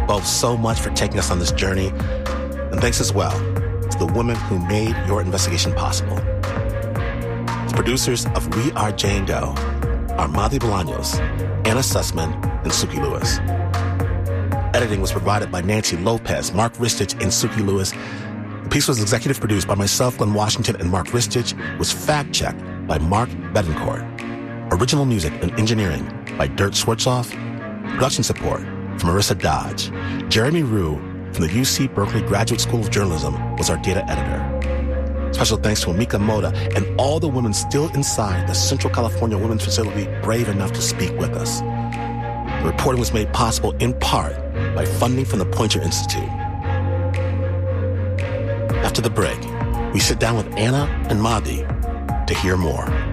both so much for taking us on this journey. And thanks as well to the women who made your investigation possible. The producers of We Are Jane Doe are Madhi Bolaños, Anna Sussman, and Suki Lewis. Editing was provided by Nancy Lopez, Mark Ristich, and Suki Lewis. The piece was executive produced by myself, Glenn Washington, and Mark Ristich. Was fact-checked by Mark Betancourt. Original music and engineering by Dirk Schwartzoff. Production support from Marissa Dodge. Jeremy Rue from the UC Berkeley Graduate School of Journalism was our data editor. Special thanks to Amika Moda and all the women still inside the Central California Women's Facility brave enough to speak with us. The reporting was made possible in part by funding from the Poynter Institute. After the break, we sit down with Anna and Madhi to hear more.